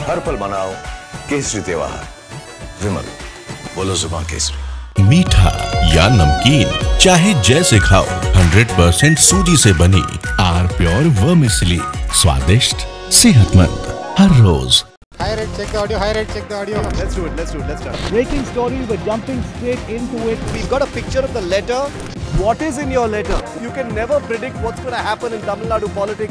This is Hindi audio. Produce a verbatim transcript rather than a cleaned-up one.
हर पल मनाओ केसरी त्योहार। विमल, बोलो जुबान केसरी। मीठा या नमकीन, चाहे जैसे खाओ, हंड्रेड परसेंट सूजी से बनी आर प्योर वर्मिसेली, स्वादिष्ट, सेहतमंद, हर रोज। High red, check the audio. High red, check the audio. Let's do it. Let's do it. Let's start. Breaking story, we're jumping straight into it. We've got a picture of the letter. What is in your letter? You can never predict what's going to happen in Tamil Nadu politics.